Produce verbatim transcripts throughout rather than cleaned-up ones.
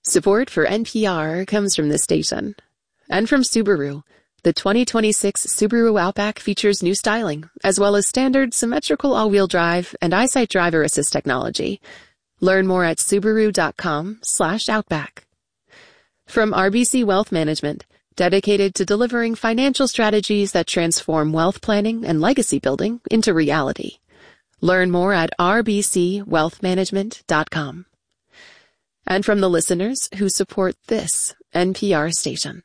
Support for N P R comes from this station. And from Subaru. The twenty twenty-six Subaru Outback features new styling, as well as standard symmetrical all-wheel drive and EyeSight driver assist technology. Learn more at Subaru.com slash Outback. From R B C Wealth Management, dedicated to delivering financial strategies that transform wealth planning and legacy building into reality. Learn more at R B C wealth management dot com. And from the listeners who support this N P R station.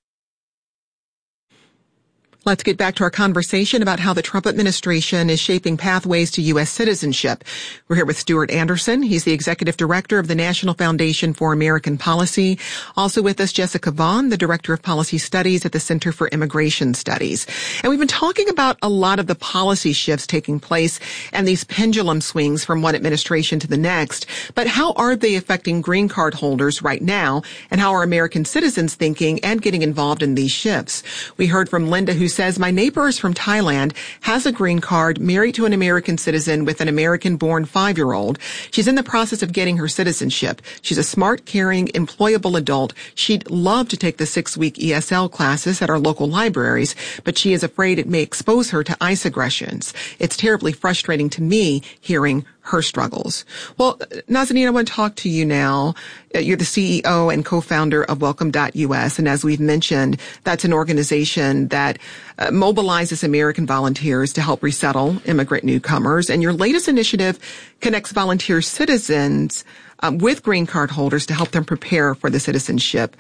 Let's get back to our conversation about how the Trump administration is shaping pathways to U S citizenship. We're here with Stuart Anderson. He's the executive director of the National Foundation for American Policy. Also with us, Jessica Vaughn, the director of policy studies at the Center for Immigration Studies. And we've been talking about a lot of the policy shifts taking place and these pendulum swings from one administration to the next. But how are they affecting green card holders right now? And how are American citizens thinking and getting involved in these shifts? We heard from Linda, who says, my neighbor is from Thailand, has a green card, married to an American citizen with an American-born five-year-old. She's in the process of getting her citizenship. She's a smart, caring, employable adult. She'd love to take the six-week E S L classes at our local libraries, but she is afraid it may expose her to ICE aggressions. It's terribly frustrating to me hearing her struggles. Well, Nazanin, I want to talk to you now. You're the C E O and co-founder of Welcome dot U S. And as we've mentioned, that's an organization that uh, mobilizes American volunteers to help resettle immigrant newcomers. And your latest initiative connects volunteer citizens um, with green card holders to help them prepare for the citizenship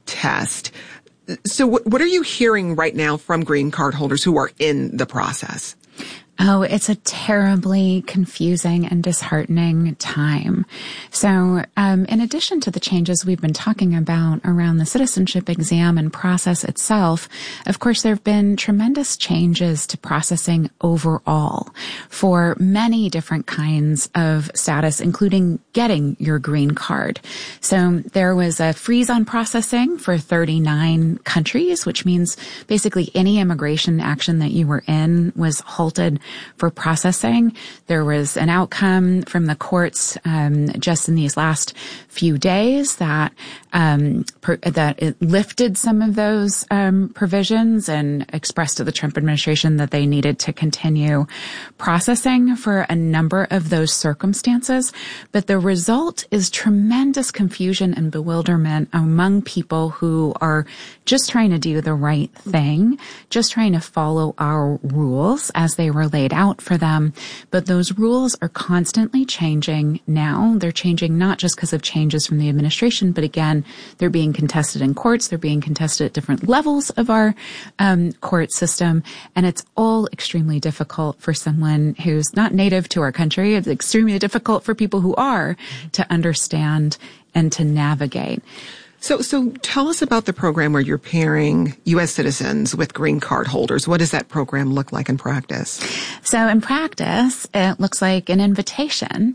test. So what, what are you hearing right now from green card holders who are in the process? Oh, it's a terribly confusing and disheartening time. So, um, in addition to the changes we've been talking about around the citizenship exam and process itself, of course, there have been tremendous changes to processing overall for many different kinds of status, including getting your green card. So there was a freeze on processing for thirty-nine countries, which means basically any immigration action that you were in was halted for processing. There was an outcome from the courts um, just in these last few days that um, per, that it lifted some of those um, provisions and expressed to the Trump administration that they needed to continue processing for a number of those circumstances. But the result is tremendous confusion and bewilderment among people who are just trying to do the right thing, just trying to follow our rules as they were laid out for them. But those rules are constantly changing now. They're changing not just because of changes from the administration, but again, they're being contested in courts. They're being contested at different levels of our um, court system. And it's all extremely difficult for someone who's not native to our country. It's extremely difficult for people who are to understand and to navigate. So, so tell us about the program where you're pairing U S citizens with green card holders. What does that program look like in practice? So in practice, it looks like an invitation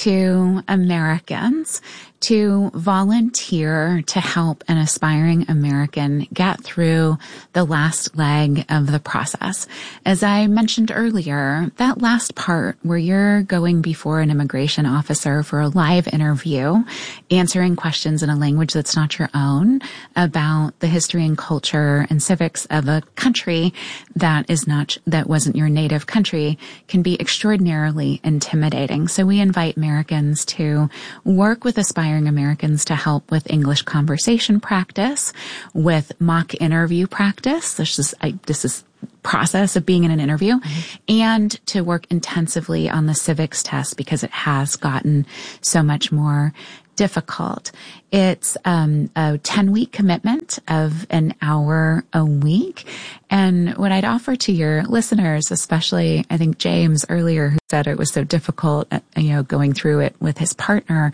to Americans to volunteer to help an aspiring American get through the last leg of the process. As I mentioned earlier, that last part where you're going before an immigration officer for a live interview, answering questions in a language that's not your own about the history and culture and civics of a country that is not, that wasn't your native country, can be extraordinarily intimidating. So we invite Americans to work with aspiring Americans to help with English conversation practice, with mock interview practice. This is, I, this is process of being in an interview, mm-hmm. and to work intensively on the civics test because it has gotten so much more difficult. It's um, a ten-week commitment of an hour a week. And what I'd offer to your listeners, especially I think James earlier, who said it was so difficult, you know, going through it with his partner,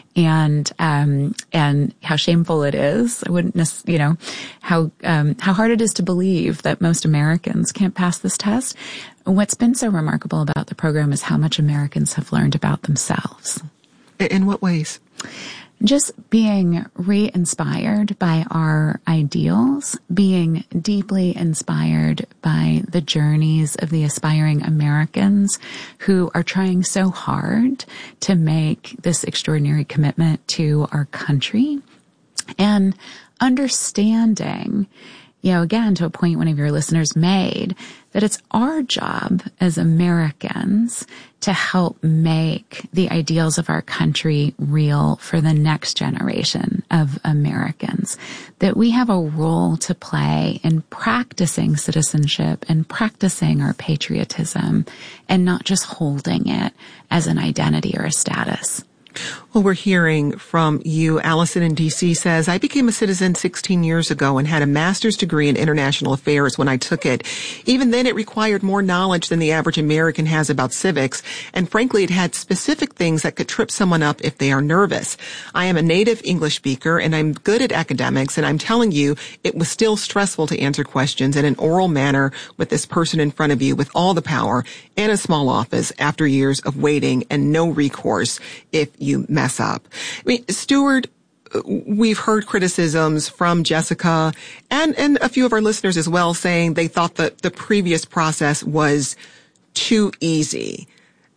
and um, and how shameful it is. I wouldn't, you know, how um, how hard it is to believe that most Americans can't pass this test. What's been so remarkable about the program is how much Americans have learned about themselves. In what ways? Just being re-inspired by our ideals, being deeply inspired by the journeys of the aspiring Americans who are trying so hard to make this extraordinary commitment to our country And understanding, you know, again, to a point one of your listeners made, that it's our job as Americans to help make the ideals of our country real for the next generation of Americans, that we have a role to play in practicing citizenship and practicing our patriotism and not just holding it as an identity or a status. Well, we're hearing from you. Allison in D C says, I became a citizen sixteen years ago and had a master's degree in international affairs when I took it. Even then, it required more knowledge than the average American has about civics. And frankly, it had specific things that could trip someone up if they are nervous. I am a native English speaker and I'm good at academics. And I'm telling you, it was still stressful to answer questions in an oral manner with this person in front of you with all the power in a small office after years of waiting and no recourse if you mess up. I mean, Stuart, we've heard criticisms from Jessica and, and a few of our listeners as well saying they thought that the previous process was too easy.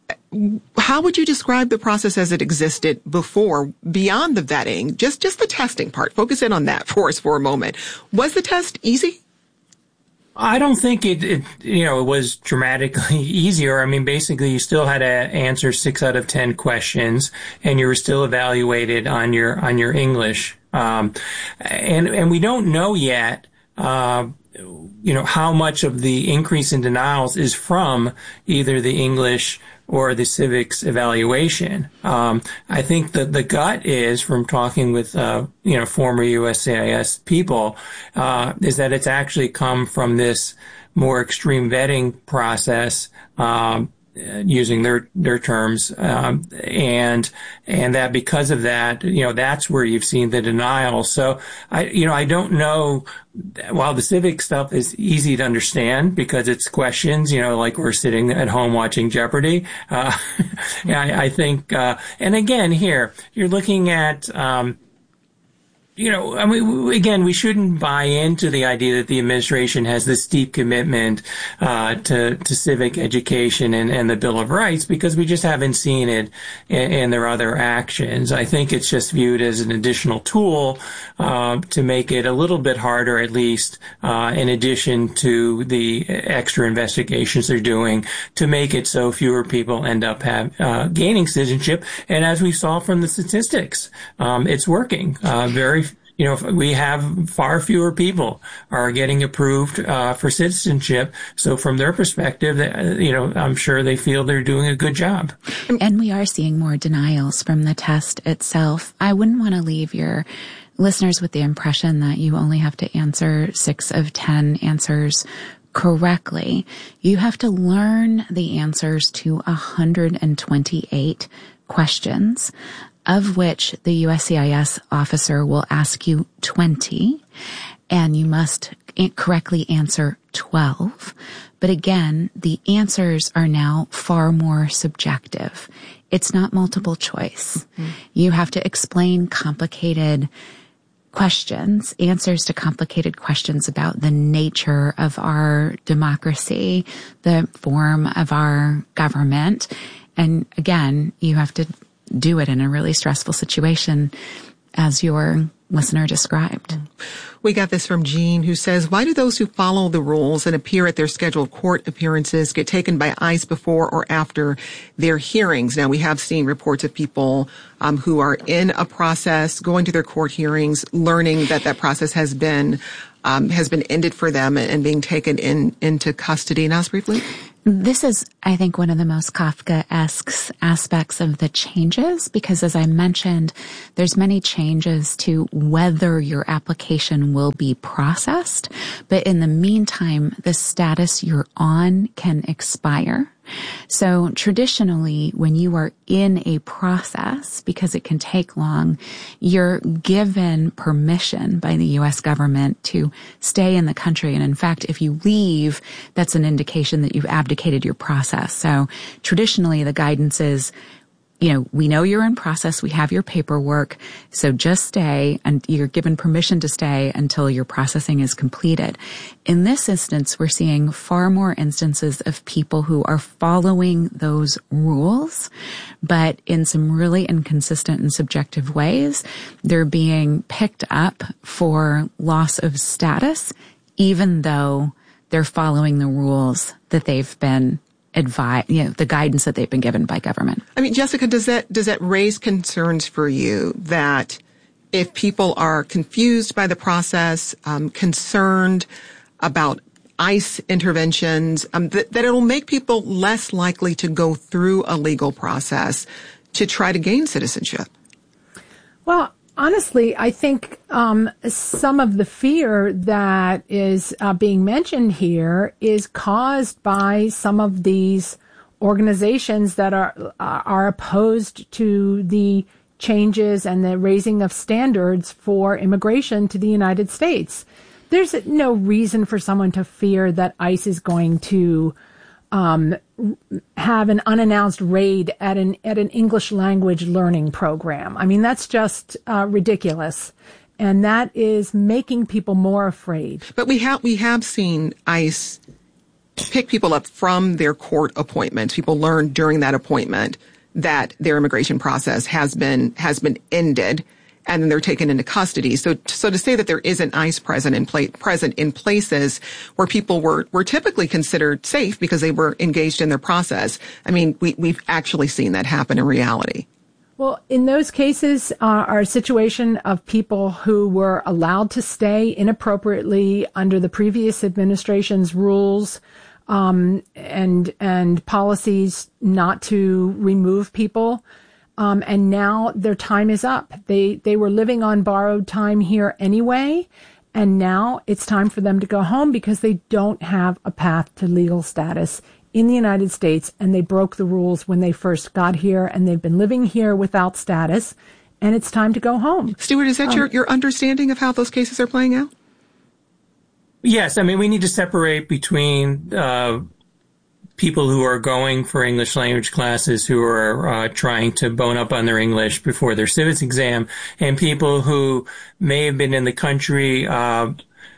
How would you describe the process as it existed before, beyond the vetting, just, just the testing part? Focus in on that for us for a moment. Was the test easy? I don't think it, it, you know, it was dramatically easier. I mean, basically, you still had to answer six out of ten questions, and you were still evaluated on your on your English. Um, and and we don't know yet, uh, you know, how much of the increase in denials is from either the English or the civics evaluation. Um, I think that the gut is, from talking with, uh, you know, former U S C I S people, uh, is that it's actually come from this more extreme vetting process, um, using their, their terms, um, and, and that because of that, you know, that's where you've seen the denial. So I, you know, I don't know, while the civic stuff is easy to understand because it's questions, you know, like we're sitting at home watching Jeopardy. Uh, I, I think, uh, and again, here, you're looking at, um, you know, I mean, again, we shouldn't buy into the idea that the administration has this deep commitment uh, to to civic education and, and the Bill of Rights, because we just haven't seen it in, in their other actions. I think it's just viewed as an additional tool uh, to make it a little bit harder, at least, uh, in addition to the extra investigations they're doing, to make it so fewer people end up have, uh, gaining citizenship. And as we saw from the statistics, um, it's working uh, very. You know, we have far fewer people are getting approved uh, for citizenship. So from their perspective, you know, I'm sure they feel they're doing a good job. And we are seeing more denials from the test itself. I wouldn't want to leave your listeners with the impression that you only have to answer six of ten answers correctly. You have to learn the answers to one hundred twenty-eight questions, of which the U S C I S officer will ask you twenty, and you must correctly answer twelve. But again, the answers are now far more subjective. It's not multiple choice. Mm-hmm. You have to explain complicated questions, answers to complicated questions about the nature of our democracy, the form of our government. And again, you have to do it in a really stressful situation, as your listener described. We got this from Jean, who says, why do those who follow the rules and appear at their scheduled court appearances get taken by ICE before or after their hearings? Now, we have seen reports of people um, who are in a process, going to their court hearings, learning that that process has been um, has been ended for them and being taken in into custody. Now, briefly. This is, I think, one of the most Kafka-esque aspects of the changes, because as I mentioned, there's many changes to whether your application will be processed. But in the meantime, the status you're on can expire. So traditionally, when you are in a process, because it can take long, you're given permission by the U S government to stay in the country. And in fact, if you leave, that's an indication that you've abdicated your process. So traditionally, the guidance is you know, we know you're in process. We have your paperwork. So just stay, and you're given permission to stay until your processing is completed. In this instance, we're seeing far more instances of people who are following those rules, but in some really inconsistent and subjective ways. They're being picked up for loss of status, even though they're following the rules that they've been advise, you know, the guidance that they've been given by government. I mean, Jessica, does that, does that raise concerns for you that if people are confused by the process, um, concerned about ICE interventions, um, that, that it'll make people less likely to go through a legal process to try to gain citizenship? Well, honestly, I think um, some of the fear that is uh, being mentioned here is caused by some of these organizations that are uh, are opposed to the changes and the raising of standards for immigration to the United States. There's no reason for someone to fear that ICE is going to um, have an unannounced raid at an at an English language learning program. I mean, that's just uh, ridiculous, and that is making people more afraid. But we have we have seen ICE pick people up from their court appointments. People learn during that appointment that their immigration process has been has been ended, and then they're taken into custody. So, so to say that there isn't ICE present in pla- present in places where people were, were typically considered safe because they were engaged in their process. I mean, we, we've actually seen that happen in reality. Well, in those cases, uh, are a situation of people who were allowed to stay inappropriately under the previous administration's rules, um, and, and policies not to remove people. Um, and now their time is up. They they were living on borrowed time here anyway, and now it's time for them to go home because they don't have a path to legal status in the United States, and they broke the rules when they first got here, and they've been living here without status, and it's time to go home. Stuart, is that um, your, your understanding of how those cases are playing out? Yes. I mean, we need to separate between uh people who are going for English language classes who are uh, trying to bone up on their English before their civics exam, and people who may have been in the country uh,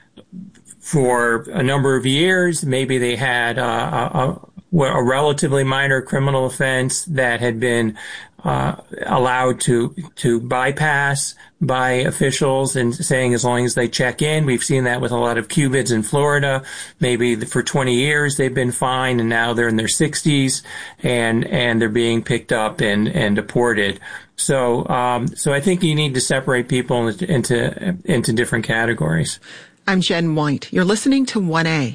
for a number of years. Maybe they had uh, a, a relatively minor criminal offense that had been uh, allowed to to bypass by officials and saying as long as they check in. We've seen that with a lot of Cubans in Florida. Maybe for twenty years they've been fine, and now they're in their sixties and and they're being picked up and and deported. So um, so I think you need to separate people into into different categories. I'm Jen White. You're listening to one A.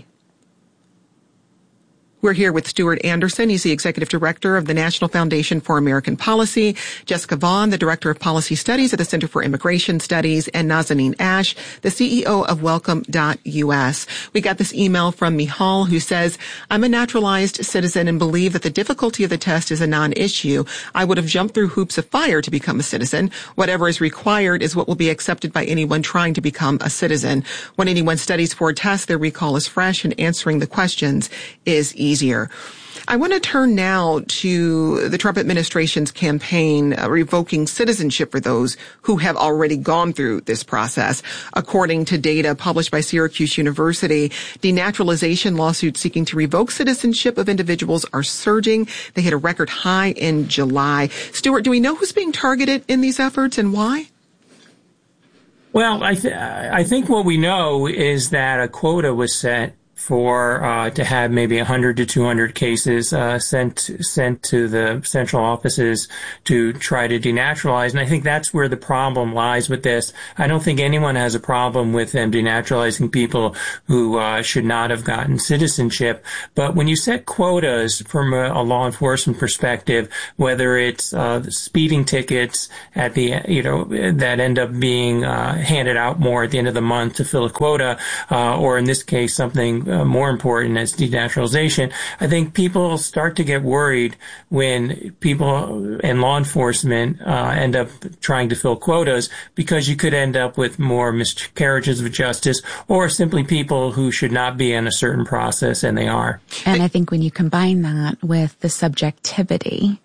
We're here with Stuart Anderson. He's the Executive Director of the National Foundation for American Policy, Jessica Vaughn, the Director of Policy Studies at the Center for Immigration Studies, and Nazanin Ash, the C E O of Welcome dot U S. We got this email from Mihal, who says, I'm a naturalized citizen and believe that the difficulty of the test is a non-issue. I would have jumped through hoops of fire to become a citizen. Whatever is required is what will be accepted by anyone trying to become a citizen. When anyone studies for a test, their recall is fresh and answering the questions is easy. Easier. I want to turn now to the Trump administration's campaign uh, revoking citizenship for those who have already gone through this process. According to data published by Syracuse University, denaturalization lawsuits seeking to revoke citizenship of individuals are surging. They hit a record high in July. Stuart, do we know who's being targeted in these efforts and why? Well, I, th- I think what we know is that a quota was set for uh to have maybe one hundred to two hundred cases uh sent sent to the central offices to try to denaturalize. And I think that's where the problem lies with this. I don't think anyone has a problem with them denaturalizing people who uh should not have gotten citizenship. But when you set quotas from a, a law enforcement perspective, whether it's uh speeding tickets at the you know that end up being uh handed out more at the end of the month to fill a quota, uh or in this case something Uh, more important as denaturalization, I think people start to get worried when people and law enforcement uh, end up trying to fill quotas, because you could end up with more miscarriages of justice or simply people who should not be in a certain process and they are. And I think when you combine that with the subjectivity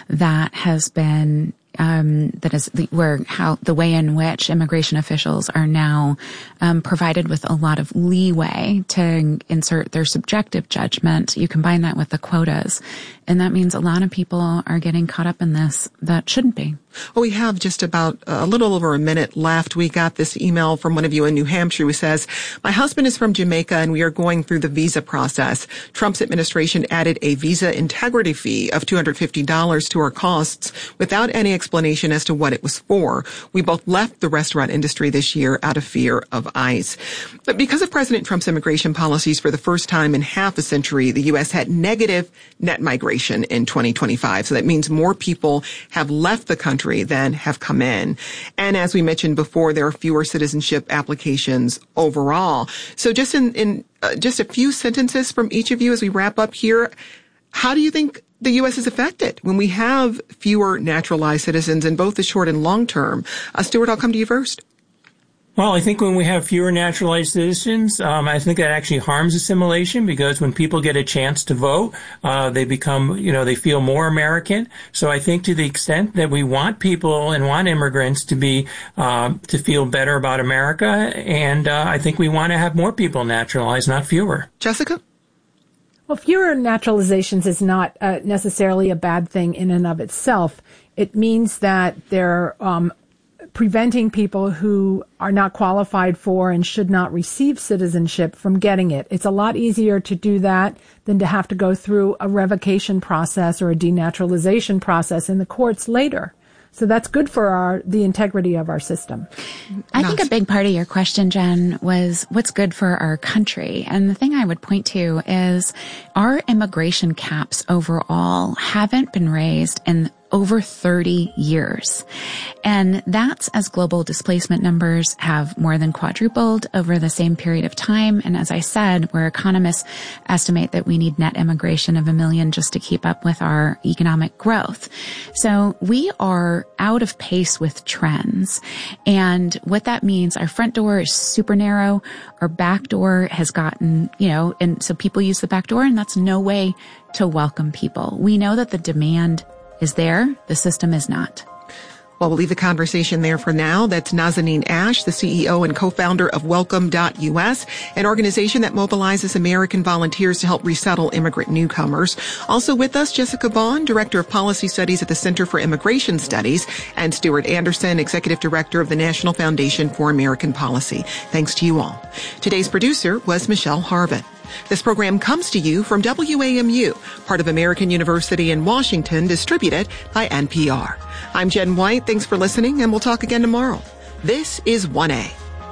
that has been Um, that is the, where how the way in which immigration officials are now um, provided with a lot of leeway to insert their subjective judgment. You combine that with the quotas, and that means a lot of people are getting caught up in this that shouldn't be. Well, we have just about a little over a minute left. We got this email from one of you in New Hampshire who says, my husband is from Jamaica and we are going through the visa process. Trump's administration added a visa integrity fee of two hundred fifty dollars to our costs without any explanation as to what it was for. We both left the restaurant industry this year out of fear of ICE. But because of President Trump's immigration policies, for the first time in half a century, the U S had negative net migration in twenty twenty-five. So that means more people have left the country than have come in. And as we mentioned before, there are fewer citizenship applications overall. So just in, in uh, just a few sentences from each of you as we wrap up here, how do you think the U S is affected when we have fewer naturalized citizens in both the short and long term? Uh, Stuart, I'll come to you first. Well, I think when we have fewer naturalized citizens, um, I think that actually harms assimilation, because when people get a chance to vote, uh, they become, you know, they feel more American. So I think to the extent that we want people and want immigrants to be, uh, to feel better about America, and uh, I think we want to have more people naturalized, not fewer. Jessica? Well, fewer naturalizations is not uh, necessarily a bad thing in and of itself. It means that they're um, preventing people who are not qualified for and should not receive citizenship from getting it. It's a lot easier to do that than to have to go through a revocation process or a denaturalization process in the courts later. So that's good for our the integrity of our system. I think a big part of your question, Jen, was what's good for our country. And the thing I would point to is our immigration caps overall haven't been raised in over thirty years. And that's as global displacement numbers have more than quadrupled over the same period of time. And as I said, where economists estimate that we need net immigration of a million just to keep up with our economic growth. So we are out of pace with trends. And what that means, our front door is super narrow. Our back door has gotten, you know, and so people use the back door, and that's no way to welcome people. We know that the demand is there. The system is not. Well, we'll leave the conversation there for now. That's Nazanin Ash, the C E O and co-founder of Welcome dot U S, an organization that mobilizes American volunteers to help resettle immigrant newcomers. Also with us, Jessica Bond, Director of Policy Studies at the Center for Immigration Studies, and Stuart Anderson, Executive Director of the National Foundation for American Policy. Thanks to you all. Today's producer was Michelle Harvin. This program comes to you from W A M U, part of American University in Washington, distributed by N P R. I'm Jen White. Thanks for listening, and we'll talk again tomorrow. This is one A.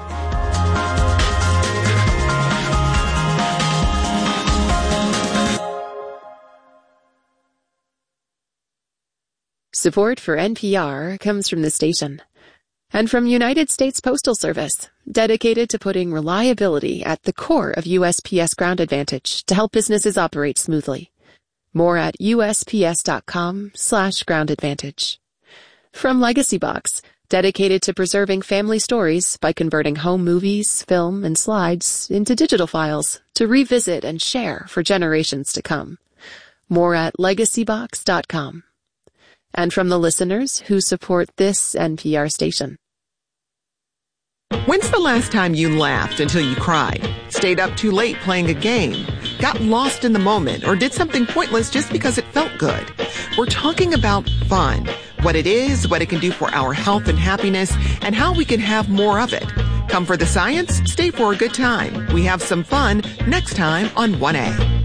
Support for N P R comes from the station and from United States Postal Service, dedicated to putting reliability at the core of U S P S Ground Advantage to help businesses operate smoothly. More at U S P S dot com slash ground advantage. From Legacy Box, dedicated to preserving family stories by converting home movies, film, and slides into digital files to revisit and share for generations to come. More at legacy box dot com. And from the listeners who support this N P R station. When's the last time you laughed until you cried, stayed up too late playing a game, got lost in the moment, or did something pointless just because it felt good? We're talking about fun, what it is, what it can do for our health and happiness, and how we can have more of it. Come for the science, stay for a good time. We have some fun next time on one A.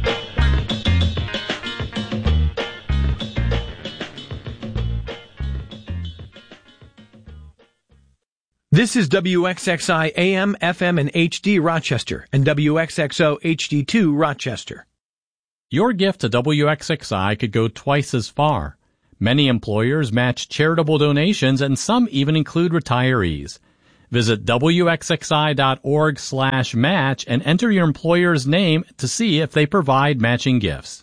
This is W X X I A M, F M, and H D Rochester, and W X X O H D two Rochester. Your gift to W X X I could go twice as far. Many employers match charitable donations, and some even include retirees. Visit W X X I dot org slash match and enter your employer's name to see if they provide matching gifts.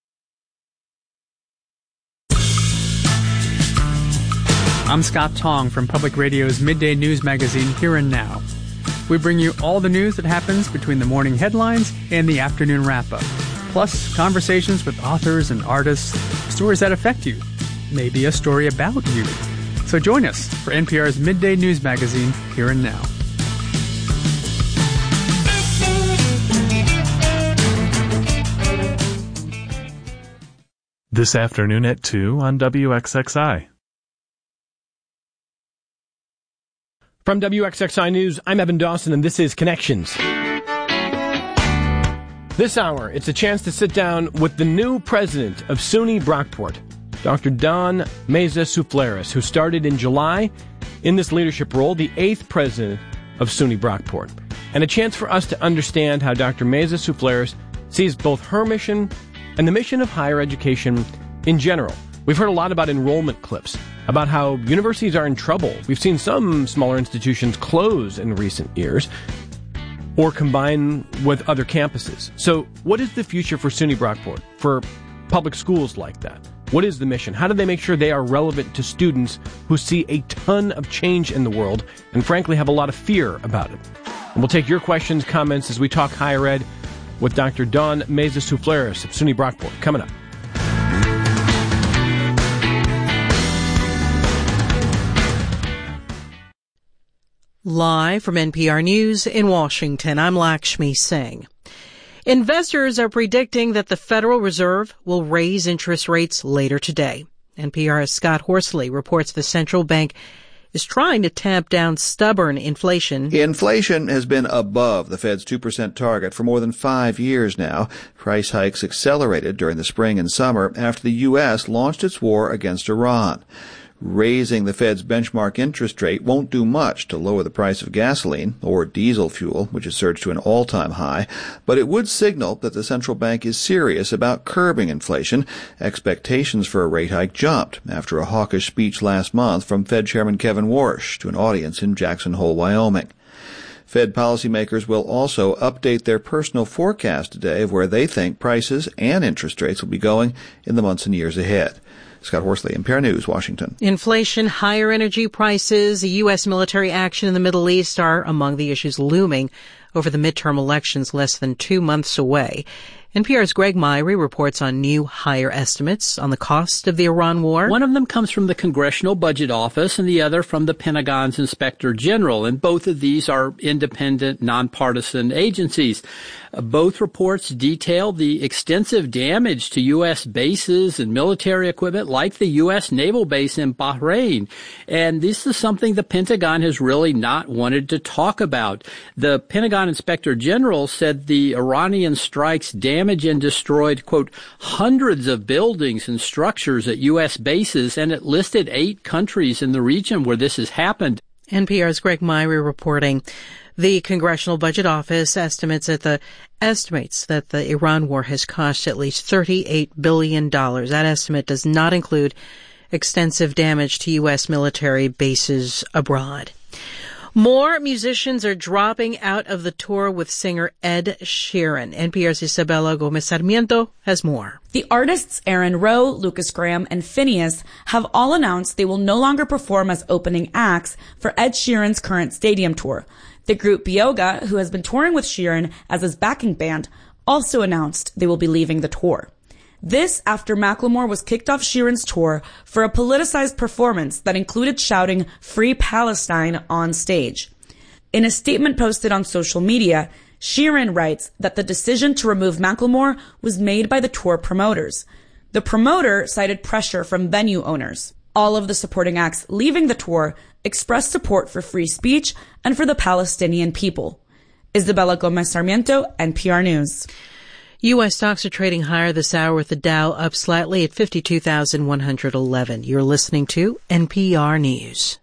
I'm Scott Tong from Public Radio's midday news magazine Here and Now. We bring you all the news that happens between the morning headlines and the afternoon wrap-up, plus conversations with authors and artists, stories that affect you. maybe a story about you. So join us for N P R's Midday News Magazine, Here and Now. This afternoon at two on W X X I. From W X X I News, I'm Evan Dawson, and this is Connections. This hour, it's a chance to sit down with the new president of SUNY Brockport, Doctor Don Meza-Souflaris, who started in July in this leadership role, the eighth president of SUNY Brockport, and a chance for us to understand how Doctor Meza-Souflaris sees both her mission and the mission of higher education in general. We've heard a lot about enrollment cliffs, about how universities are in trouble. We've seen some smaller institutions close in recent years or combine with other campuses. So what is the future for SUNY Brockport, for public schools like that? What is the mission? How do they make sure they are relevant to students who see a ton of change in the world and frankly have a lot of fear about it? And we'll take your questions, comments as we talk higher ed with Doctor Don Meza-Souflaris of SUNY Brockport. Coming up. Live from N P R News in Washington, I'm Lakshmi Singh. Investors are predicting that the Federal Reserve will raise interest rates later today. N P R's Scott Horsley reports the central bank is trying to tamp down stubborn inflation. Inflation has been above the Fed's two percent target for more than five years now. Price hikes accelerated during the spring and summer after the U S launched its war against Iran. Raising the Fed's benchmark interest rate won't do much to lower the price of gasoline or diesel fuel, which has surged to an all-time high, but it would signal that the central bank is serious about curbing inflation. Expectations for a rate hike jumped after a hawkish speech last month from Fed Chairman Kevin Warsh to an audience in Jackson Hole, Wyoming. Fed policymakers will also update their personal forecast today of where they think prices and interest rates will be going in the months and years ahead. Scott Horsley, N P R News, Washington. Inflation, higher energy prices, U S military action in the Middle East are among the issues looming over the midterm elections less than two months away. N P R's Greg Myrie reports on new higher estimates on the cost of the Iran war. One of them comes from the Congressional Budget Office and the other from the Pentagon's Inspector General. And both of these are independent, nonpartisan agencies. Both reports detail the extensive damage to U S bases and military equipment like the U S naval base in Bahrain. And this is something the Pentagon has really not wanted to talk about. The Pentagon Inspector General said the Iranian strikes damaged and destroyed, quote, hundreds of buildings and structures at U S bases, and it listed eight countries in the region where this has happened. N P R's Greg Myrie reporting. The Congressional Budget Office estimates that the estimates that the Iran war has cost at least thirty-eight billion dollars. That estimate does not include extensive damage to U S military bases abroad. More musicians are dropping out of the tour with singer Ed Sheeran. N P R's Isabella Gomez Sarmiento has more. The artists Aaron Rowe, Lucas Graham, and Phineas have all announced they will no longer perform as opening acts for Ed Sheeran's current stadium tour. The group Bioga, who has been touring with Sheeran as his backing band, also announced they will be leaving the tour. This after Macklemore was kicked off Sheeran's tour for a politicized performance that included shouting "Free Palestine" on stage. In a statement posted on social media, Sheeran writes that the decision to remove Macklemore was made by the tour promoters. The promoter cited pressure from venue owners. All of the supporting acts leaving the tour expressed support for free speech and for the Palestinian people. Isabella Gomez Sarmiento, N P R News. U S stocks are trading higher this hour with the Dow up slightly at fifty-two thousand one hundred eleven. You're listening to N P R News.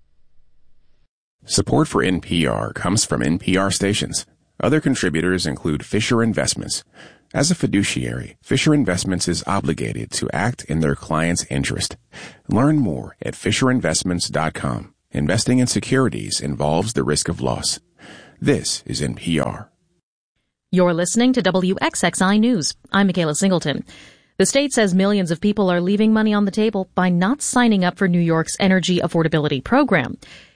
Support for N P R comes from N P R stations. Other contributors include Fisher Investments. As a fiduciary, Fisher Investments is obligated to act in their client's interest. Learn more at fisher investments dot com. Investing in securities involves the risk of loss. This is N P R. You're listening to W X X I News. I'm Michaela Singleton. The state says millions of people are leaving money on the table by not signing up for New York's energy affordability program.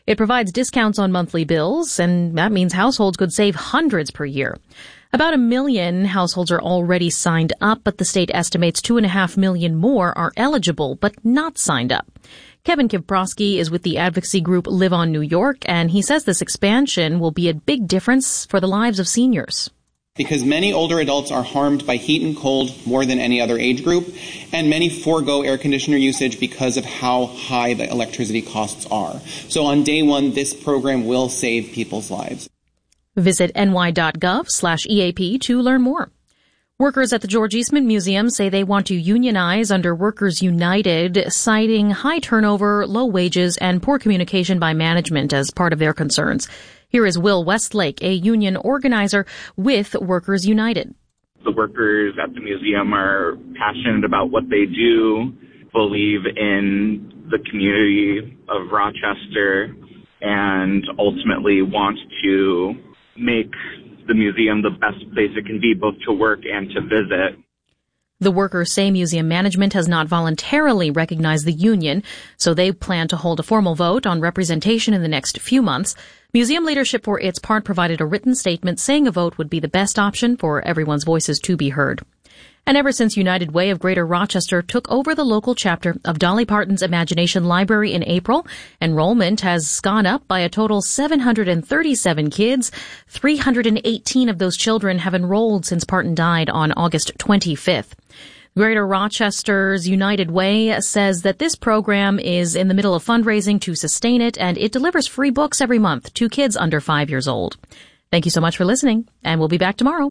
It provides discounts on monthly bills, and that means households could save hundreds per year. About a million households are already signed up, but the state estimates two and a half million more are eligible but not signed up. Kevin Kivprosky is with the advocacy group Live On New York, and he says this expansion will be a big difference for the lives of seniors. Because many older adults are harmed by heat and cold more than any other age group, and many forego air conditioner usage because of how high the electricity costs are. So on day one, this program will save people's lives. Visit ny.gov slash EAP to learn more. Workers at the George Eastman Museum say they want to unionize under Workers United, citing high turnover, low wages, and poor communication by management as part of their concerns. Here is Will Westlake, a union organizer with Workers United. The workers at the museum are passionate about what they do, believe in the community of Rochester, and ultimately want to make the museum the best place it can be, both to work and to visit. The workers say museum management has not voluntarily recognized the union, so they plan to hold a formal vote on representation in the next few months. Museum leadership, for its part, provided a written statement saying a vote would be the best option for everyone's voices to be heard. And ever since United Way of Greater Rochester took over the local chapter of Dolly Parton's Imagination Library in April, enrollment has gone up by a total seven hundred thirty-seven kids. three hundred eighteen of those children have enrolled since Parton died on August twenty-fifth. Greater Rochester's United Way says that this program is in the middle of fundraising to sustain it, and it delivers free books every month to kids under five years old. Thank you so much for listening, and we'll be back tomorrow.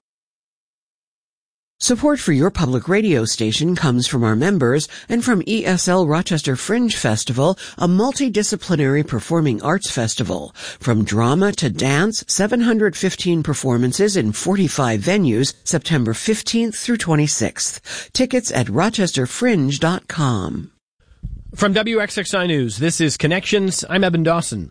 Support for your public radio station comes from our members and from E S L Rochester Fringe Festival, a multidisciplinary performing arts festival. From drama to dance, seven hundred fifteen performances in forty-five venues, September fifteenth through twenty-sixth. Tickets at rochester fringe dot com. From W X X I News, this is Connections. I'm Eben Dawson.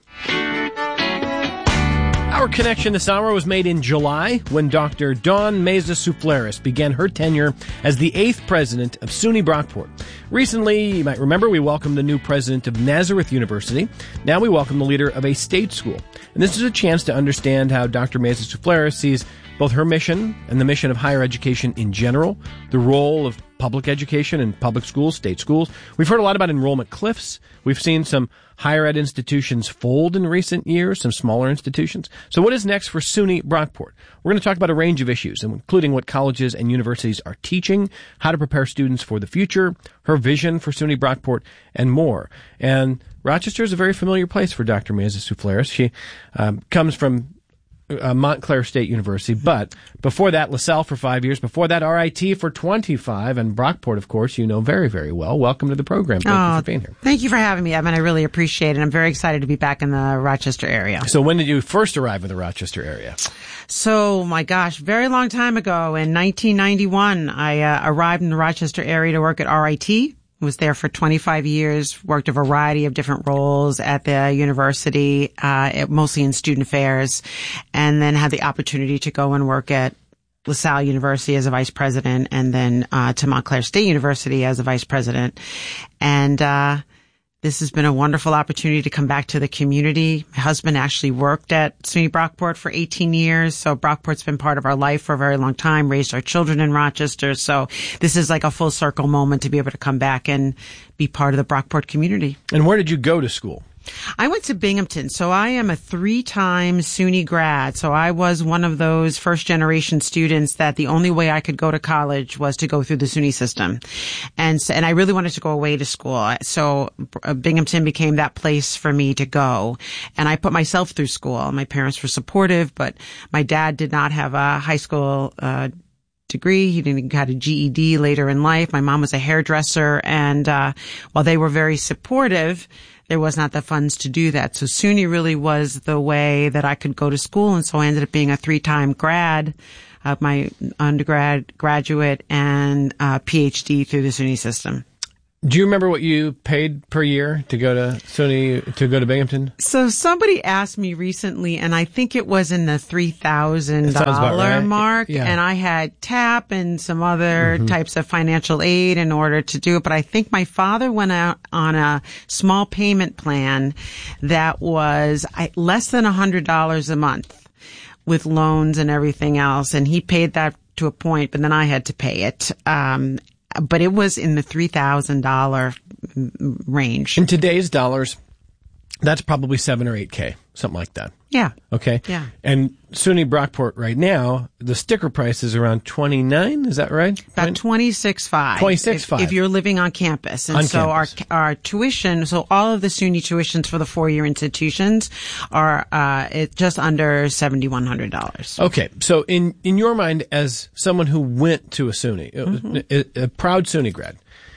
Our connection this hour was made in July when Doctor Dawn Meza Soufleris began her tenure as the eighth president of SUNY Brockport. Recently, you might remember, we welcomed the new president of Nazareth University. Now we welcome the leader of a state school. And this is a chance to understand how Doctor Meza Soufleris sees both her mission and the mission of higher education in general, the role of public education in public schools, state schools. We've heard a lot about enrollment cliffs. We've seen some higher ed institutions fold in recent years, some smaller institutions. So what is next for SUNY Brockport? We're going to talk about a range of issues, including what colleges and universities are teaching, how to prepare students for the future, her vision for SUNY Brockport, and more. And Rochester is a very familiar place for Doctor Meza Soufleris. She um, comes from Uh, Montclair State University, but before that, LaSalle for five years. Before that, R I T for twenty-five, and Brockport, of course, you know very, very well. Welcome to the program. Thank oh, you for being here. Thank you for having me, Evan. I really appreciate it. I'm very excited to be back in the Rochester area. So when did you first arrive in the Rochester area? So, my gosh, very long time ago, in nineteen ninety-one, I uh, arrived in the Rochester area to work at R I T. Was there for twenty-five years, worked a variety of different roles at the university, uh, mostly in student affairs, and then had the opportunity to go and work at LaSalle University as a vice president, and then uh, to Montclair State University as a vice president. And uh this has been a wonderful opportunity to come back to the community. My husband actually worked at SUNY Brockport for eighteen years, so Brockport's been part of our life for a very long time, raised our children in Rochester. So this is like a full circle moment to be able to come back and be part of the Brockport community. And where did you go to school? I went to Binghamton, so I am a three-time SUNY grad. So I was one of those first-generation students that the only way I could go to college was to go through the SUNY system. And so, and I really wanted to go away to school. So uh, Binghamton became that place for me to go. And I put myself through school. My parents were supportive, but my dad did not have a high school uh degree. He didn't got a G E D later in life. My mom was a hairdresser, and uh while they were very supportive, there was not the funds to do that. So SUNY really was the way that I could go to school, and so I ended up being a three-time grad, uh, my undergrad, graduate, and uh P H D through the SUNY system. Do you remember what you paid per year to go to SUNY, to go to Binghamton? So somebody asked me recently, and I think it was in the three thousand dollars right. mark, yeah. and I had TAP and some other mm-hmm. types of financial aid in order to do it, but I think my father went out on a small payment plan that was less than one hundred dollars a month with loans and everything else, and he paid that to a point, but then I had to pay it. Um, But it was in the three thousand dollars range. In today's dollars, that's probably seven or eight K, something like that. Yeah. Okay. Yeah. And SUNY Brockport right now, the sticker price is around twenty-nine. Is that right? About twenty-six five. twenty-six five. If, if you're living on campus. And on so campus. our our tuition, so all of the SUNY tuitions for the four-year institutions are uh it just under seven thousand one hundred dollars. Okay. So in in your mind, as someone who went to a SUNY, mm-hmm. a, a proud SUNY grad,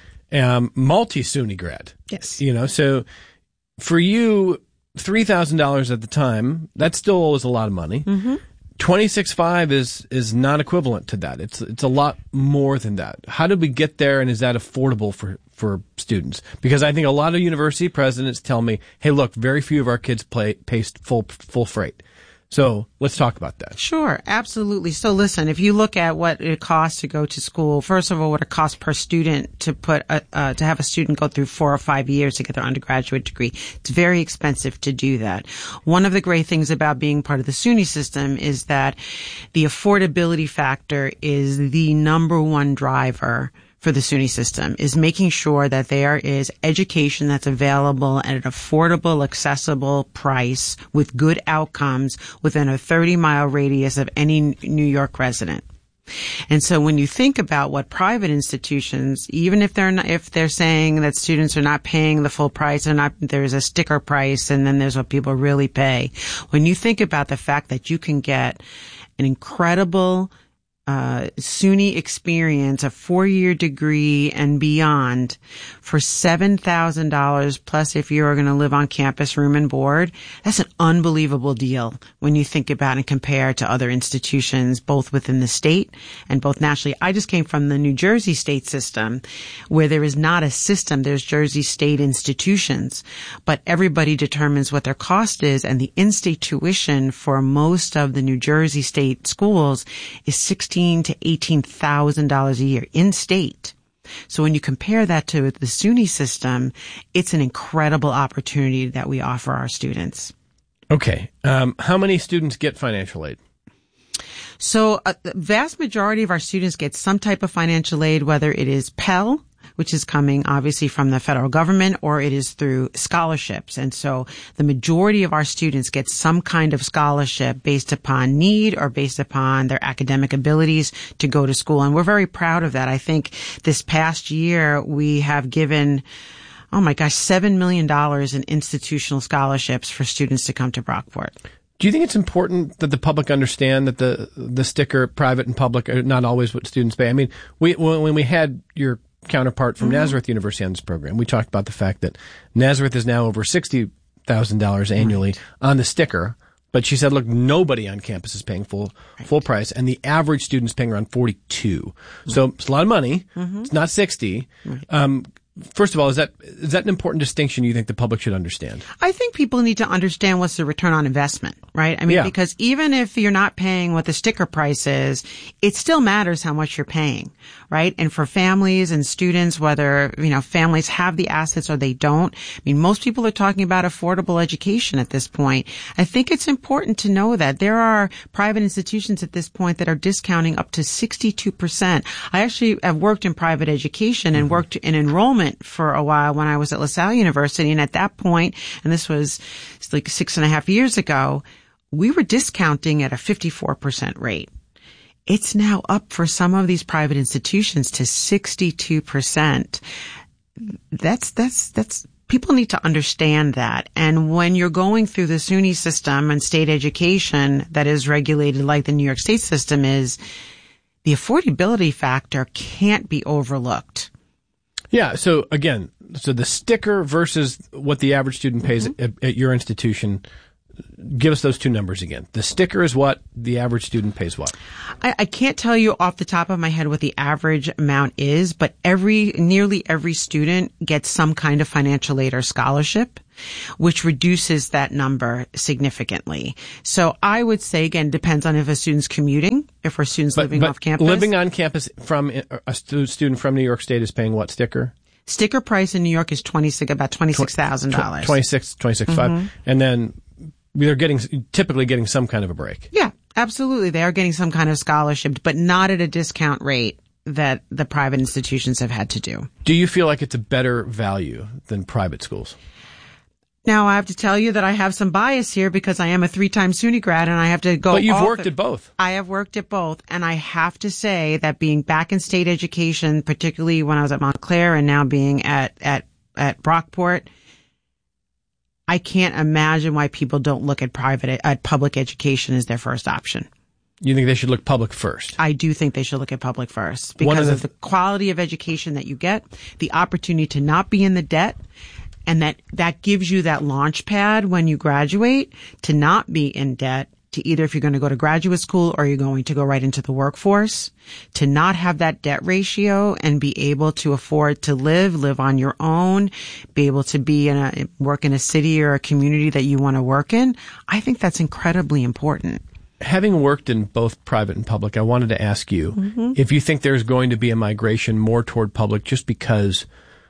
um, multi-SUNY grad. Yes. You know, so for you, three thousand dollars at the time, that still is a lot of money. Mm-hmm. twenty-six five is is not equivalent to that. It's it's a lot more than that. How did we get there, and is that affordable for, for students? Because I think a lot of university presidents tell me, hey, look, very few of our kids play, pay full, full freight. So let's talk about that. Sure, absolutely. So listen, if you look at what it costs to go to school, first of all, what it costs per student to put a, uh, to have a student go through four or five years to get their undergraduate degree, it's very expensive to do that. One of the great things about being part of the SUNY system is that the affordability factor is the number one driver for the SUNY system, is making sure that there is education that's available at an affordable, accessible price with good outcomes within a thirty mile radius of any New York resident. And so when you think about what private institutions, even if they're not, if they're saying that students are not paying the full price, and not, there's a sticker price, and then there's what people really pay. When you think about the fact that you can get an incredible Uh, SUNY experience, a four-year degree and beyond for seven thousand dollars plus if you're going to live on campus, room and board, that's an unbelievable deal when you think about and compare to other institutions, both within the state and both nationally. I just came from the New Jersey state system where there is not a system. There's Jersey state institutions, but everybody determines what their cost is, and the in-state tuition for most of the New Jersey state schools is sixteen to eighteen thousand dollars a year in state. So when you compare that to the SUNY system, it's an incredible opportunity that we offer our students. Okay. Um, how many students get financial aid? So a vast majority of our students get some type of financial aid, whether it is Pell, which is coming obviously from the federal government, or it is through scholarships. And so the majority of our students get some kind of scholarship based upon need or based upon their academic abilities to go to school. And we're very proud of that. I think this past year we have given, oh my gosh, seven million dollars in institutional scholarships for students to come to Brockport. Do you think it's important that the public understand that the the sticker, private and public, are not always what students pay? I mean, we when we had your counterpart from mm-hmm. Nazareth University on this program, we talked about the fact that Nazareth is now over sixty thousand dollars annually right. on the sticker. But she said, look, nobody on campus is paying full right. full price, and the average student is paying around forty-two. Mm-hmm. So it's a lot of money. Mm-hmm. It's not sixty. Right. Um, First of all, is that is that an important distinction you think the public should understand? I think people need to understand what's the return on investment, right? I mean, yeah. because even if you're not paying what the sticker price is, it still matters how much you're paying, right? And for families and students, whether, you know, families have the assets or they don't, I mean, most people are talking about affordable education at this point. I think it's important to know that there are private institutions at this point that are discounting up to sixty-two percent. I actually have worked in private education and mm-hmm. worked in enrollment for a while when I was at LaSalle University. And at that point, and this was like six and a half years ago, we were discounting at a fifty-four percent rate. It's now up for some of these private institutions to sixty-two percent. That's, that's, that's, people need to understand that. And when you're going through the SUNY system and state education that is regulated like the New York State system is, the affordability factor can't be overlooked. Yeah. So again, so the sticker versus what the average student pays mm-hmm. at, at your institution, give us those two numbers again. The sticker is what? The average student pays what? I, I can't tell you off the top of my head what the average amount is, but every, nearly every student gets some kind of financial aid or scholarship, which reduces that number significantly. So I would say, again, depends on if a student's commuting, if our student's But, living but off campus. living on campus from a stu- student from New York State is paying what sticker? Sticker price in New York is twenty-six, about twenty-six thousand dollars. twenty-six, twenty-six, five. Mhm. And then they're getting, typically getting some kind of a break. Yeah, absolutely. They are getting some kind of scholarship, but not at a discount rate that the private institutions have had to do. Do you feel like it's a better value than private schools? Now, I have to tell you that I have some bias here because I am a three-time SUNY grad and I have to go. But you've off worked it. at both. I have worked at both. And I have to say that being back in state education, particularly when I was at Montclair and now being at, at, at Brockport, I can't imagine why people don't look at private, at public education as their first option. You think they should look public first? I do think they should look at public first One because of of the- the quality of education that you get, the opportunity to not be in the debt, and that, that gives you that launch pad when you graduate to not be in debt, to either if you're going to go to graduate school or you're going to go right into the workforce, to not have that debt ratio and be able to afford to live, live on your own, be able to be in a, work in a city or a community that you want to work in. I think that's incredibly important. Having worked in both private and public, I wanted to ask you Mhm. if you think there's going to be a migration more toward public just because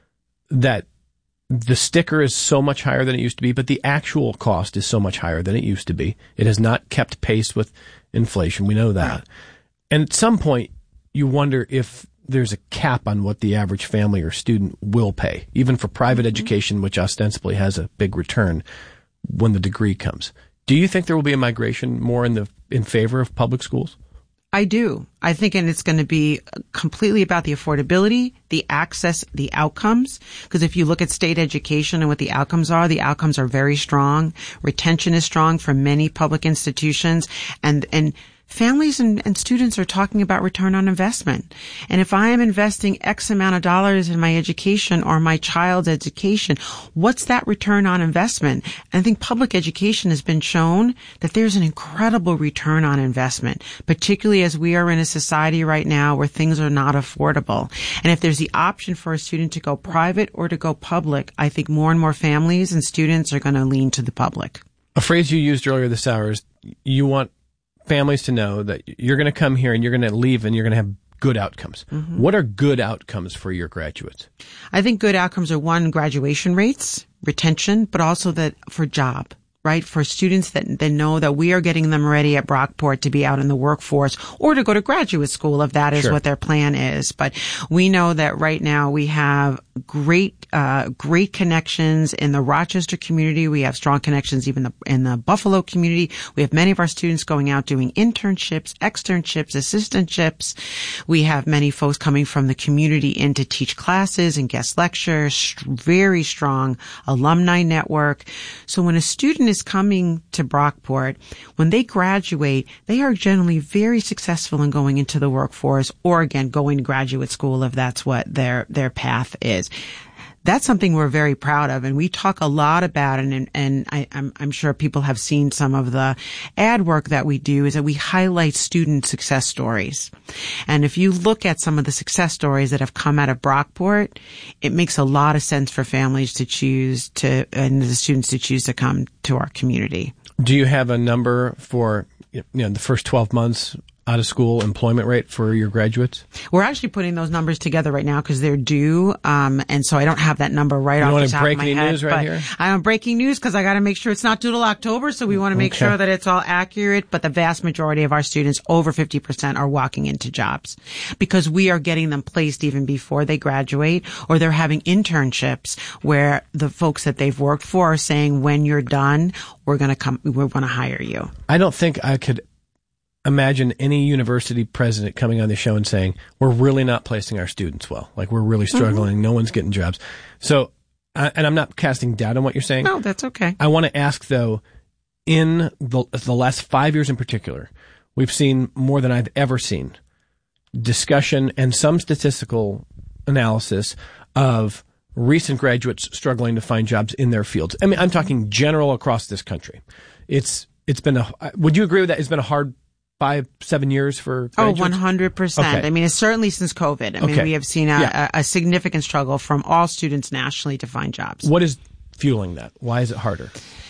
that the sticker is so much higher than it used to be, but the actual cost is so much higher than it used to be. It has not kept pace with inflation. We know that. And at some point, you wonder if there's a cap on what the average family or student will pay, even for private Mm-hmm. education, which ostensibly has a big return when the degree comes. Do you think there will be a migration more in the in favor of public schools? I do. I think, and it's going to be completely about the affordability, the access, the outcomes. Because if you look at state education and what the outcomes are, the outcomes are very strong. Retention is strong for many public institutions, and and families and, and students are talking about return on investment. And if I am investing X amount of dollars in my education or my child's education, what's that return on investment? And I think public education has been shown that there's an incredible return on investment, particularly as we are in a society right now where things are not affordable. And if there's the option for a student to go private or to go public, I think more and more families and students are going to lean to the public. A phrase you used earlier this hour is you want families to know that you're going to come here and you're going to leave and you're going to have good outcomes. Mhm. What are good outcomes for your graduates? I think good outcomes are one, graduation rates, retention, but also that for job, right? For students that, that know that we are getting them ready at Brockport to be out in the workforce or to go to graduate school if that is Sure. what their plan is. But we know that right now we have great, uh, great connections in the Rochester community. We have strong connections even the, in the Buffalo community. We have many of our students going out doing internships, externships, assistantships. We have many folks coming from the community in to teach classes and guest lectures, st- very strong alumni network. So when a student is coming to Brockport, when they graduate, they are generally very successful in going into the workforce or again, going to graduate school if that's what their, their path is. That's something we're very proud of, and we talk a lot about it, and, and I, I'm, I'm sure people have seen some of the ad work that we do, is that we highlight student success stories. And if you look at some of the success stories that have come out of Brockport, it makes a lot of sense for families to choose to, and the students to choose to come to our community. Do you have a number for you know the first twelve months out of school employment rate for your graduates? We're actually putting those numbers together right now because they're due, um, and so I don't have that number right You off want the to top break of my any head. news right but here? I am breaking news because I got to make sure it's not due till October, so we want to make Okay. sure that it's all accurate. But the vast majority of our students, over fifty percent, are walking into jobs because we are getting them placed even before they graduate, or they're having internships where the folks that they've worked for are saying, "When you're done, we're going to come, we're going to hire you." I don't think I could imagine any university president coming on the show and saying, we're really not placing our students well. Like, we're really struggling. Mm-hmm. No one's getting jobs. So, uh, and I'm not casting doubt on what you're saying. No, that's okay. I want to ask, though, in the, the last five years in particular, we've seen more than I've ever seen discussion and some statistical analysis of recent graduates struggling to find jobs in their fields. I mean, I'm talking general across this country. it's it's been a. Would you agree with that? It's been a hard five, seven years for graduates? Oh, one hundred percent. Okay. I mean, it's certainly since COVID. I mean, Okay. we have seen a, Yeah. a, a significant struggle from all students nationally to find jobs. What is fueling that? Why is it harder?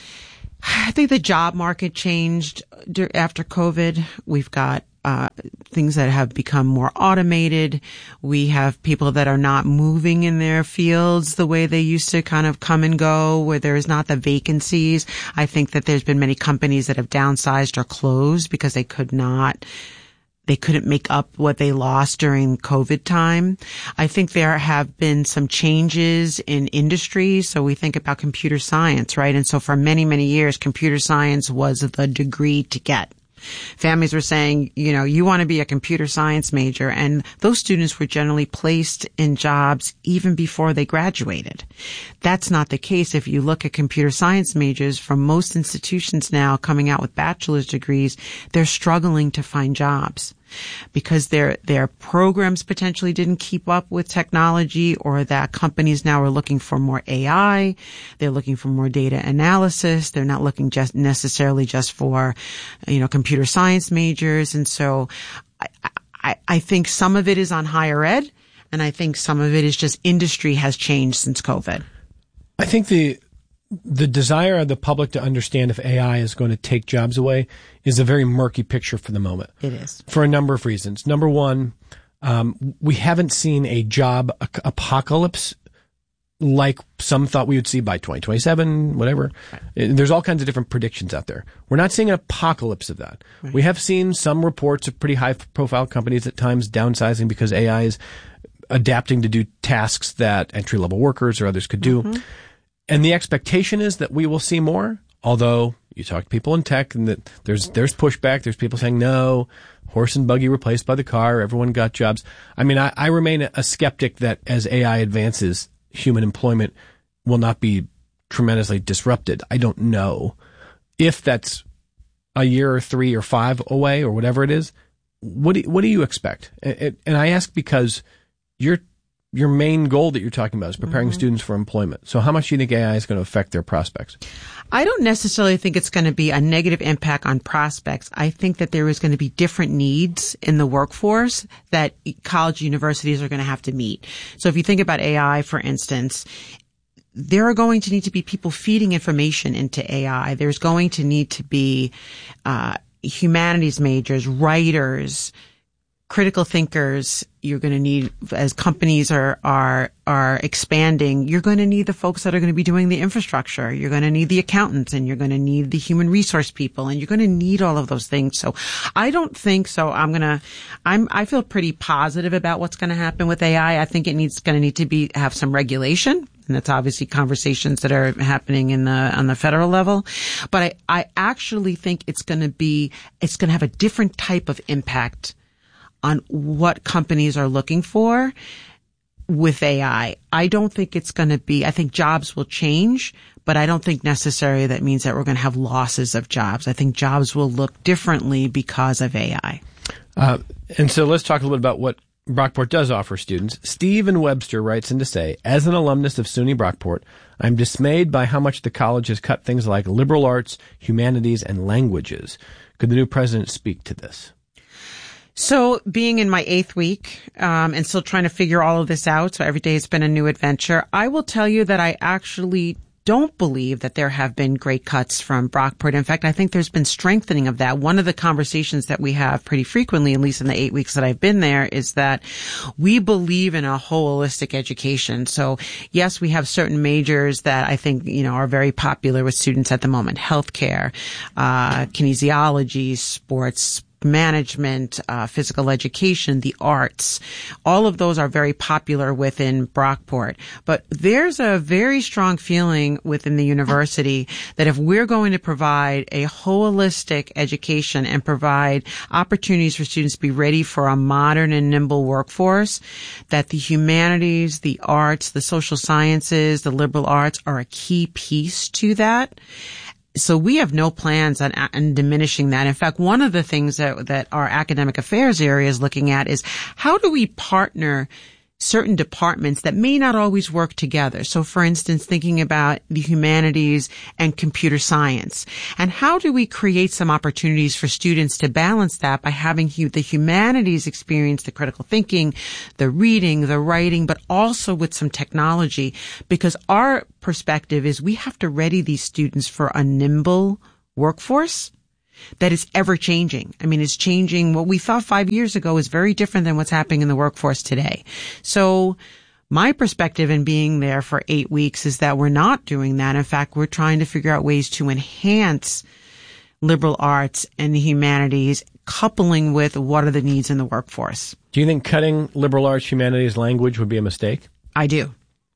I think the job market changed dur- after COVID. We've got uh, things that have become more automated. We have people that are not moving in their fields the way they used to kind of come and go, where there is not the vacancies. I think that there's been many companies that have downsized or closed because they could not They couldn't make up what they lost during COVID time. I think there have been some changes in industries. So we think about computer science, right? And so for many, many years, computer science was the degree to get. Families were saying, you know, you want to be a computer science major, and those students were generally placed in jobs even before they graduated. That's not the case. If you look at computer science majors from most institutions now coming out with bachelor's degrees, they're struggling to find jobs because their their programs potentially didn't keep up with technology, or that companies now are looking for more A I. They're looking for more data analysis. They're not looking just necessarily just for, you know, computer science majors. And so I, I, I think some of it is on higher ed, and I think some of it is just industry has changed since COVID. I think the the desire of the public to understand if A I is going to take jobs away is a very murky picture for the moment. It is. For a number of reasons. Number one, um, we haven't seen a job apocalypse like some thought we would see by twenty twenty-seven, whatever. Right. There's all kinds of different predictions out there. We're not seeing an apocalypse of that. Right. We have seen some reports of pretty high-profile companies at times downsizing because A I is adapting to do tasks that entry-level workers or others could do. Mm-hmm. And the expectation is that we will see more, although you talk to people in tech and that there's there's pushback. There's people saying, no, horse and buggy replaced by the car. Everyone got jobs. I mean, I, I remain a skeptic that as A I advances, human employment will not be tremendously disrupted. I don't know if that's a year or three or five away or whatever it is. What do, what do you expect? And, and I ask because you're your main goal that you're talking about is preparing mm-hmm. students for employment. So how much do you think A I is going to affect their prospects? I don't necessarily think it's going to be a negative impact on prospects. I think that there is going to be different needs in the workforce that college universities are going to have to meet. So if you think about A I, for instance, there are going to need to be people feeding information into A I. There's going to need to be uh humanities majors, writers, critical thinkers. You're going to need, as companies are, are, are expanding, you're going to need the folks that are going to be doing the infrastructure. You're going to need the accountants, and you're going to need the human resource people, and you're going to need all of those things. So I don't think so. I'm going to, I'm, I feel pretty positive about what's going to happen with A I. I think it needs, going to need to be, have some regulation. And that's obviously conversations that are happening in the, on the federal level. But I, I actually think it's going to be, it's going to have a different type of impact on what companies are looking for with A I. I don't think it's going to be, I think jobs will change, but I don't think necessarily that means that we're going to have losses of jobs. I think jobs will look differently because of A I. Uh, and so let's talk a little bit about what Brockport does offer students. Stephen Webster writes in to say, as an alumnus of SUNY Brockport, I'm dismayed by how much the college has cut things like liberal arts, humanities, and languages. Could the new president speak to this? So being in my eighth week, um, and still trying to figure all of this out, so every day it's been a new adventure, I will tell you that I actually don't believe that there have been great cuts from Brockport. In fact, I think there's been strengthening of that. One of the conversations that we have pretty frequently, at least in the eight weeks that I've been there, is that we believe in a holistic education. So yes, we have certain majors that I think, you know, are very popular with students at the moment. Healthcare, uh, kinesiology, sports, management, uh, physical education, the arts. All of those are very popular within Brockport. But there's a very strong feeling within the university that if we're going to provide a holistic education and provide opportunities for students to be ready for a modern and nimble workforce, that the humanities, the arts, the social sciences, the liberal arts are a key piece to that. So we have no plans on, on diminishing that. In fact, one of the things that, that our academic affairs area is looking at is how do we partner certain departments that may not always work together. So for instance, thinking about the humanities and computer science. And how do we create some opportunities for students to balance that by having the humanities experience the critical thinking, the reading, the writing, but also with some technology? Because our perspective is we have to ready these students for a nimble workforce that is ever changing. I mean, it's changing. What we thought five years ago is very different than what's happening in the workforce today. So my perspective in being there for eight weeks is that we're not doing that. In fact, we're trying to figure out ways to enhance liberal arts and the humanities, coupling with what are the needs in the workforce. Do you think cutting liberal arts, humanities, language would be a mistake? I do.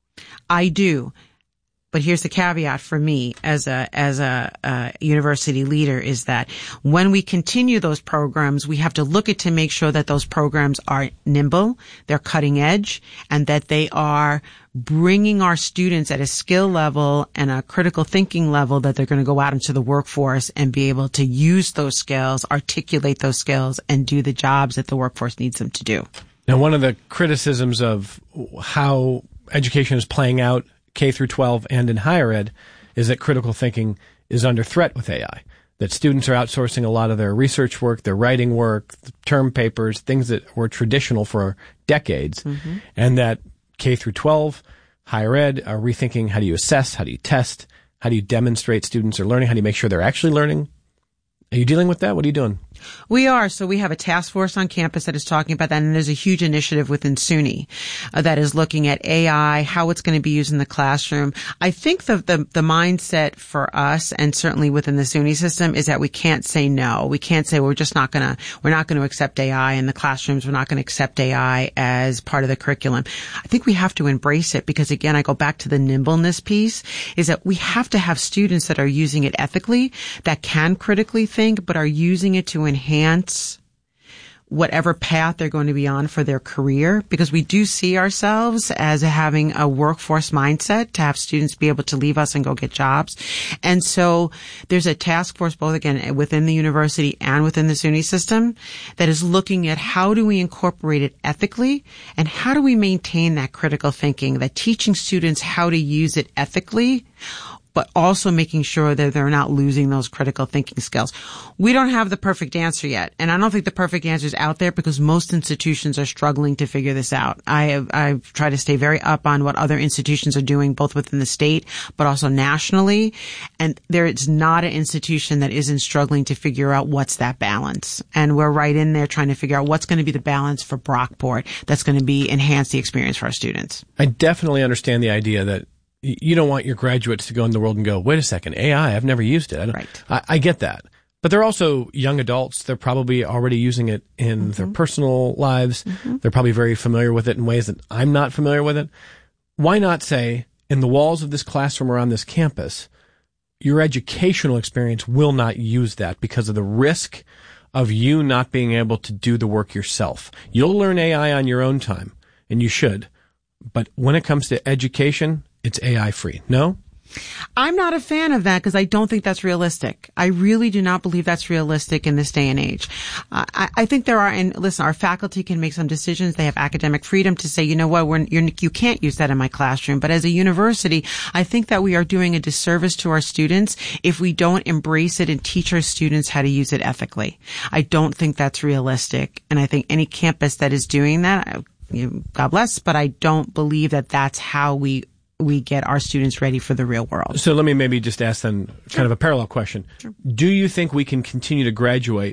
I do. But here's the caveat for me as a as a, a university leader is that when we continue those programs, we have to look at to make sure that those programs are nimble, they're cutting edge, and that they are bringing our students at a skill level and a critical thinking level that they're going to go out into the workforce and be able to use those skills, articulate those skills, and do the jobs that the workforce needs them to do. Now, one of the criticisms of how education is playing out K through twelve and in higher ed is that critical thinking is under threat with A I, that students are outsourcing a lot of their research work, their writing work, term papers, things that were traditional for decades, mm-hmm. and that K through twelve, higher ed are rethinking how do you assess, how do you test, how do you demonstrate students are learning, how do you make sure they're actually learning? Are you dealing with that? What are you doing? We are. So we have a task force on campus that is talking about that, and there's a huge initiative within SUNY uh, that is looking at A I, how it's going to be used in the classroom. I think the, the the mindset for us, and certainly within the SUNY system, is that we can't say no. We can't say we're just not going to we're not going to accept A I in the classrooms. We're not going to accept A I as part of the curriculum. I think we have to embrace it because, again, I go back to the nimbleness piece, is that we have to have students that are using it ethically, that can critically think, but are using it to enhance whatever path they're going to be on for their career, because we do see ourselves as having a workforce mindset to have students be able to leave us and go get jobs. And so there's a task force both, again, within the university and within the SUNY system that is looking at how do we incorporate it ethically and how do we maintain that critical thinking, that teaching students how to use it ethically, but also making sure that they're not losing those critical thinking skills. We don't have the perfect answer yet, and I don't think the perfect answer is out there because most institutions are struggling to figure this out. I have, I've tried to stay very up on what other institutions are doing, both within the state, but also nationally, and there is not an institution that isn't struggling to figure out what's that balance. And we're right in there trying to figure out what's going to be the balance for Brockport that's going to be enhance the experience for our students. I definitely understand the idea that you don't want your graduates to go in the world and go, wait a second, A I, I've never used it. I, don't, right. I, I get that. But they're also young adults. They're probably already using it in mm-hmm. their personal lives. Mm-hmm. They're probably very familiar with it in ways that I'm not familiar with it. Why not say, in the walls of this classroom or on this campus, your educational experience will not use that because of the risk of you not being able to do the work yourself. You'll learn A I on your own time, and you should. But when it comes to education, it's A I free. No? I'm not a fan of that because I don't think that's realistic. I really do not believe that's realistic in this day and age. Uh, I, I think there are, and listen, our faculty can make some decisions. They have academic freedom to say, you know what, we're, you're, you can't use that in my classroom. But as a university, I think that we are doing a disservice to our students if we don't embrace it and teach our students how to use it ethically. I don't think that's realistic. And I think any campus that is doing that, I, you know, God bless, but I don't believe that that's how we we get our students ready for the real world. So let me maybe just ask then kind sure. of a parallel question. Sure. Do you think we can continue to graduate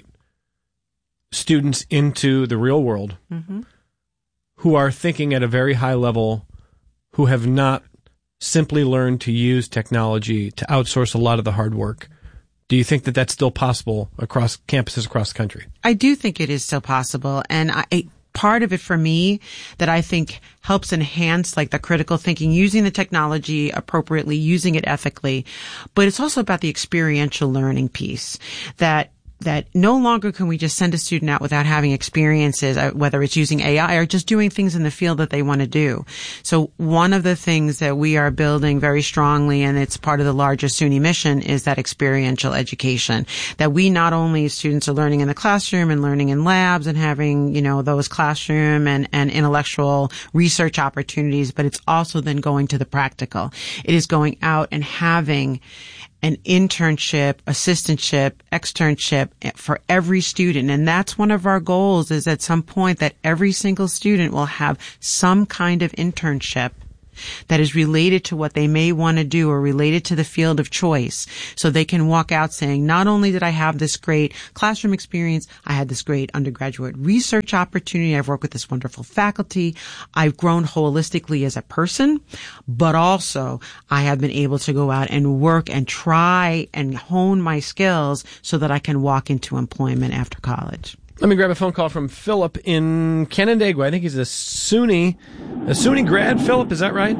students into the real world mm-hmm. who are thinking at a very high level, who have not simply learned to use technology to outsource a lot of the hard work? Do you think that that's still possible across campuses across the country? I do think it is still possible. And I, I part of it for me that I think helps enhance like the critical thinking, using the technology appropriately, using it ethically. But it's also about the experiential learning piece that that no longer can we just send a student out without having experiences, whether it's using A I or just doing things in the field that they want to do. So one of the things that we are building very strongly, and it's part of the larger SUNY mission, is that experiential education. That we not only, students are learning in the classroom and learning in labs and having, you know, those classroom and, and intellectual research opportunities, but it's also then going to the practical. It is going out and having an internship, assistantship, externship for every student. And that's one of our goals, is at some point that every single student will have some kind of internship that is related to what they may want to do or related to the field of choice. So they can walk out saying, not only did I have this great classroom experience, I had this great undergraduate research opportunity, I've worked with this wonderful faculty, I've grown holistically as a person, but also I have been able to go out and work and try and hone my skills so that I can walk into employment after college. Let me grab a phone call from Philip in Canandaigua. I think he's a SUNY, a SUNY grad. Philip, is that right?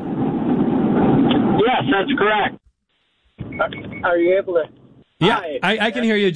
Yes, that's correct. Are you able to? Yeah, I, I can hear you.